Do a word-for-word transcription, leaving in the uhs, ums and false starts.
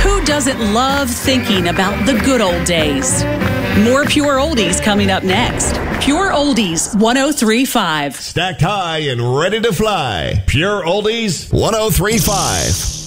Who doesn't love thinking about the good old days? More Pure Oldies coming up next. Pure Oldies one oh three point five. Stacked high and ready to fly. Pure Oldies one oh three point five.